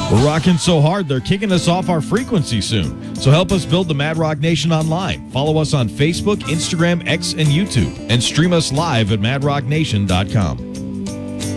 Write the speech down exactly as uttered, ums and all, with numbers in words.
We're rocking so hard, they're kicking us off our frequency soon. So help us build the Mad Rock Nation online. Follow us on Facebook, Instagram, X, and YouTube. And stream us live at mad rock nation dot com.